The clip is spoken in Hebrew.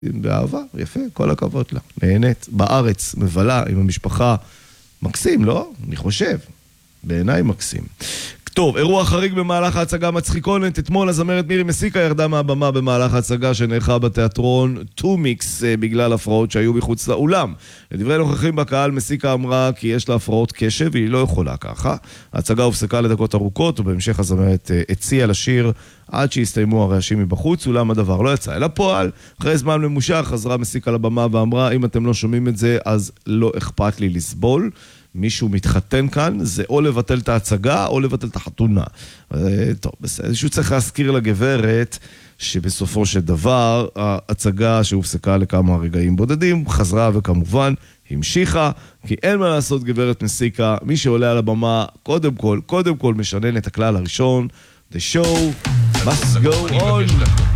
באהבה, יפה, כל הכבוד לה. נהנית, בארץ, מבלה עם המשפחה. מקסים, לא? אני חושב. בעיניי מקסים. טוב, אירוע חריג במהלך ההצגה מצחיקונת. אתמול הזמרת מירי מסיקה ירדה מהבמה במהלך ההצגה שנערכה בתיאטרון טומיקס בגלל הפרעות שהיו מחוץ לאולם. לדברי נוכחים בקהל, מסיקה אמרה כי יש לה הפרעות קשב והיא לא יכולה ככה. ההצגה הופסקה לדקות ארוכות ובהמשך הזמרת הציעה לשיר עד שהסתיימו הרעשים מבחוץ, אולם הדבר לא יצא אל הפועל. אחרי זמן ממושך חזרה מסיקה לבמה ואמרה, אם אתם לא שומעים את זה אז לא אכפת לי לסבול. מישהו מתחתן כאן, זה או לבטל את ההצגה או לבטל את החתונה. טוב, בסדר. מישהו צריך להזכיר לגברת שבסופו של דבר ההצגה שהופסקה לכמה רגעים בודדים חזרה וכמובן המשיכה, כי אין מה לעשות גברת מסיקה, מי שעולה על הבמה קודם כל משנן את הכלל הראשון, the show must go on.